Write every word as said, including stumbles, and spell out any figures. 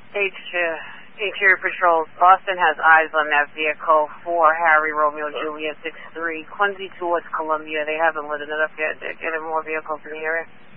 H, uh, Interior Patrols. Boston has eyes on that vehicle for Harry Romeo Juliet six three. Quincy towards Columbia. They haven't lit it up yet. They're getting more vehicles in the area.